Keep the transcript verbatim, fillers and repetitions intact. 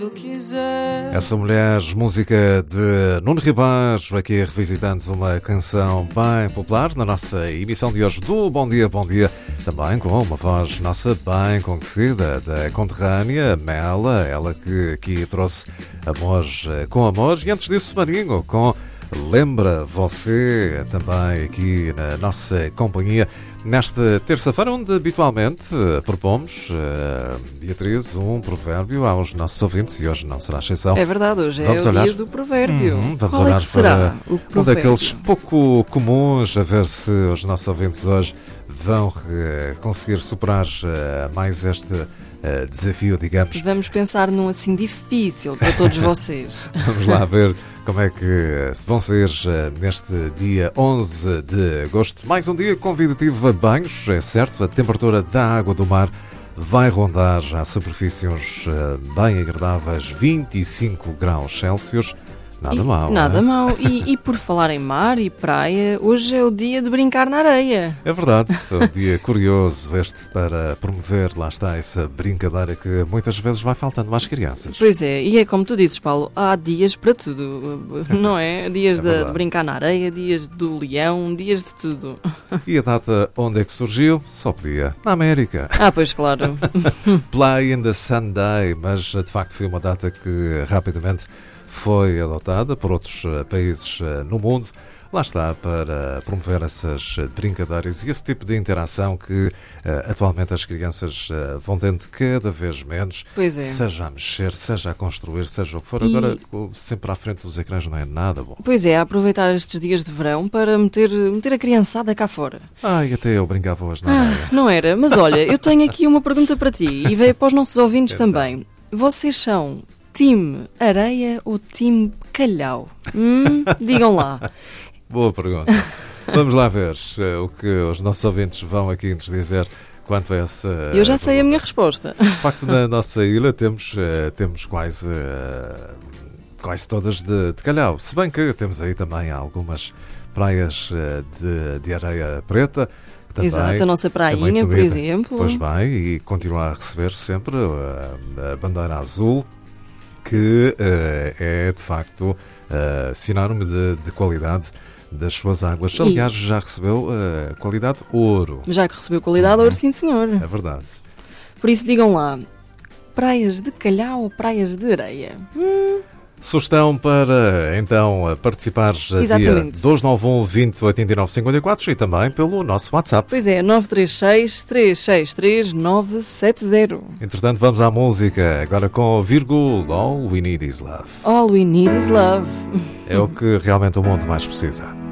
Essa mulher, música de Nuno Ribeiro, aqui revisitando uma canção bem popular na nossa emissão de hoje do Bom Dia, Bom Dia, também com uma voz nossa bem conhecida da conterrânea Mela, ela que aqui trouxe Amor com Amor, e antes disso Marinho com Lembra Você, também aqui na nossa companhia nesta terça-feira, onde habitualmente propomos, uh, Beatriz, um provérbio aos nossos ouvintes, e hoje não será exceção. É verdade, hoje vamos é o olhar... dia do provérbio. Uhum, vamos Qual olhar é que será para o provérbio? um daqueles pouco comuns, a ver se os nossos ouvintes hoje vão uh, conseguir superar uh, mais este uh, desafio, digamos. Vamos pensar num assim difícil para todos vocês. Vamos lá ver como é que se vão sair uh, neste dia onze de agosto. Mais um dia convidativo a banhos, é certo, a temperatura da água do mar vai rondar a superfícies uh, bem agradáveis, vinte e cinco graus Celsius. Nada e, mal. Nada é? mal. E, e por falar em mar e praia, hoje é o dia de brincar na areia. É verdade, é um dia curioso este para promover, lá está, essa brincadeira que muitas vezes vai faltando às crianças. Pois é, e é como tu dizes, Paulo, há dias para tudo, não é? Dias é de, de brincar na areia, dias do leão, dias de tudo. E a data onde é que surgiu? Só podia. Na América. Ah, pois claro. Play in the Sunday, mas de facto foi uma data que rapidamente foi adotada por outros países no mundo, lá está, para promover essas brincadeiras e esse tipo de interação que uh, atualmente as crianças uh, vão tendo cada vez menos, pois é. Seja a mexer, seja a construir, seja o que for. E... Agora, sempre à frente dos ecrãs não é nada bom. Pois é, aproveitar estes dias de verão para meter, meter a criançada cá fora. Ah, e até eu brincava hoje na ah, areia. Não era, mas olha, eu tenho aqui uma pergunta para ti e veio para os nossos ouvintes então. também. Vocês são time areia ou time calhau? Hum, digam lá. Boa pergunta. Vamos lá ver uh, o que os nossos ouvintes vão aqui nos dizer quanto a essa... Uh, eu já sei pergunta. a minha resposta. De facto, na nossa ilha temos, uh, temos quase, uh, quase todas de, de calhau. Se bem que temos aí também algumas praias uh, de, de areia preta. Também exato, a nossa prainha, é por exemplo. Pois bem, e continua a receber sempre uh, a bandeira azul, que uh, é de facto uh, sinónimo de, de qualidade das suas águas. E... Aliás, já recebeu uh, qualidade ouro. Já que recebeu qualidade uhum. ouro, sim senhor. É verdade. Por isso digam lá, praias de calhau ou praias de areia? Hum... Sugestão para, então, participar dia dois nove um, vinte, oitenta e nove, cinquenta e quatro e também pelo nosso WhatsApp. Pois é, nove três seis, três seis três, nove sete zero. Entretanto, vamos à música, agora com o Virgul, All We Need Is Love. All We Need Is Love. É o que realmente o mundo mais precisa.